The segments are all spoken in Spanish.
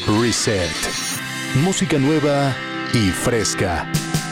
Reset. Música nueva y fresca.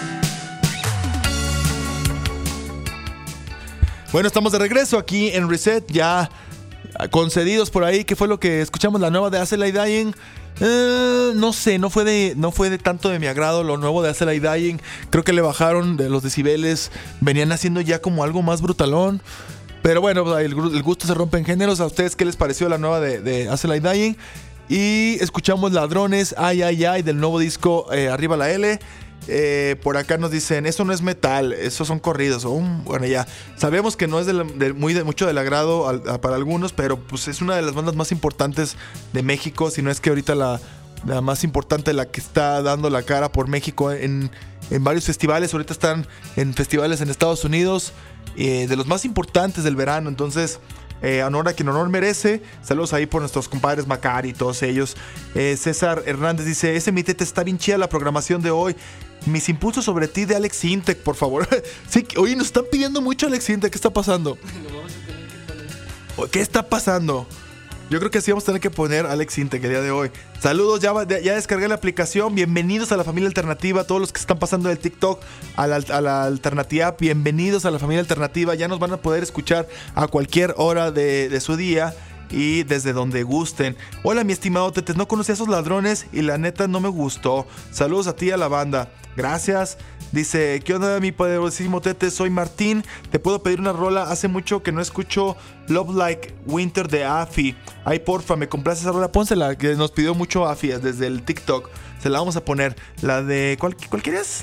Bueno, estamos de regreso aquí en Reset, ya concedidos por ahí. ¿Qué fue lo que escuchamos? La nueva de Acid Like Dying. No sé, no fue de tanto de mi agrado lo nuevo de Acid Like Dying. Creo que le bajaron de los decibeles. Venían haciendo ya como algo más brutalón. Pero bueno, el gusto se rompe en géneros. ¿A ustedes qué les pareció la nueva de Acid Like Dying? Y escuchamos Ladrones, ay, ay, ay, del nuevo disco Arriba la L. Por acá nos dicen, eso no es metal, esos son corridos. Bueno, ya sabemos que no es mucho del agrado para algunos, pero pues es una de las bandas más importantes de México, si no es que ahorita la más importante, la que está dando la cara por México en varios festivales. Ahorita están en festivales en Estados Unidos, de los más importantes del verano. Entonces, honor a quien honor merece. Saludos ahí por nuestros compadres Macari y todos ellos. César Hernández dice, ese mi tete está bien chida la programación de hoy. Mis impulsos sobre ti de Alex Intec, por favor. Sí, oye, nos están pidiendo mucho Alex Intec. ¿Qué está pasando? ¿Qué está pasando? Yo creo que sí vamos a tener que poner Alex Intec el día de hoy. Saludos, ya descargué la aplicación. Bienvenidos a la familia alternativa. Todos los que están pasando del TikTok a la alternativa, bienvenidos a la familia alternativa. Ya nos van a poder escuchar a cualquier hora de su día y desde donde gusten. Hola, mi estimado Tetes, no conocí a esos ladrones y la neta no me gustó. Saludos a ti y a la banda. Gracias. Dice, ¿qué onda, mi poderosísimo Tete? Soy Martín. Te puedo pedir una rola. Hace mucho que no escucho Love Like Winter de Afi. Ay, porfa, me complace esa rola. Pónsela, que nos pidió mucho Afi desde el TikTok. Se la vamos a poner. La de... ¿Cuál querías?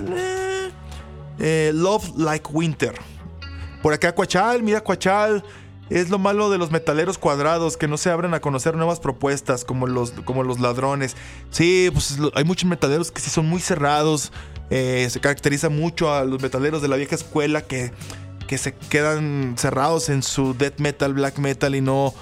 Love Like Winter. Por acá Cuachal, mira Cuachal. Es lo malo de los metaleros cuadrados, que no se abren a conocer nuevas propuestas como los ladrones. Sí, pues hay muchos metaleros que sí son muy cerrados. Se caracteriza mucho a los metaleros de la vieja escuela que se quedan cerrados en su death metal, black metal y no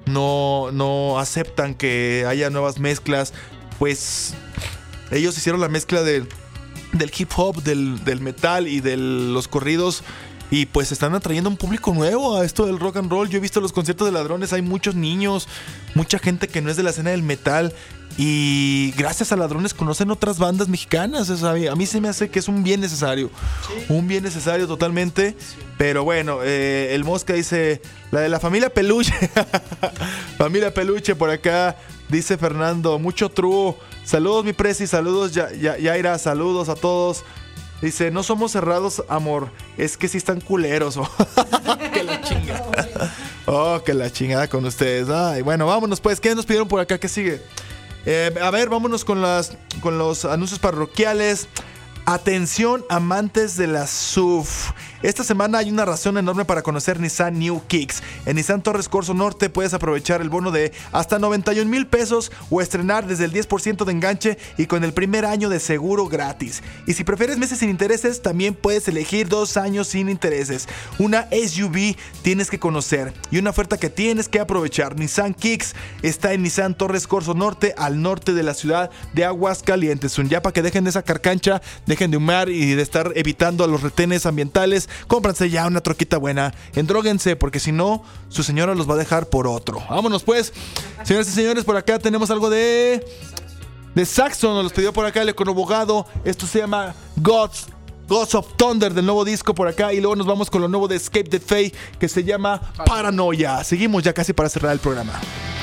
aceptan que haya nuevas mezclas. Pues ellos hicieron la mezcla del hip hop, del metal y de los corridos. Y pues están atrayendo un público nuevo a esto del rock and roll. Yo he visto los conciertos de Ladrones, hay muchos niños, mucha gente que no es de la escena del metal. Y gracias a Ladrones conocen otras bandas mexicanas. O sea, a mí se me hace que es un bien necesario. Sí. Un bien necesario totalmente. Sí. Pero bueno, el Mosca dice, la de la familia Peluche. Familia Peluche por acá, dice Fernando, mucho true. Saludos mi presi, saludos Yaira, saludos a todos. Dice, no somos cerrados, amor, es que sí están culeros. Que la chingada. Que la chingada con ustedes. Ay, bueno, vámonos pues. ¿Qué nos pidieron por acá? ¿Qué sigue? A ver, vámonos con los anuncios parroquiales. Atención, amantes de la SUV. Esta semana hay una razón enorme para conocer Nissan New Kicks. En Nissan Torres Corso Norte puedes aprovechar el bono de hasta 91,000 pesos o estrenar desde el 10% de enganche y con el primer año de seguro gratis. Y si prefieres meses sin intereses, también puedes elegir 2 años sin intereses. Una SUV tienes que conocer y una oferta que tienes que aprovechar. Nissan Kicks está en Nissan Torres Corso Norte, al norte de la ciudad de Aguascalientes. Ya para que dejen de esa carcancha, dejen de humar y de estar evitando a los retenes ambientales. Cómpranse ya una troquita buena, endróguense, porque si no, su señora los va a dejar por otro. Vámonos pues, señoras y señores, por acá tenemos algo de Saxon, nos los pidió por acá el econobogado. Esto se llama Gods of Thunder, del nuevo disco por acá. Y luego nos vamos con lo nuevo de Escape the Fate, que se llama Paranoia. Seguimos ya casi para cerrar el programa.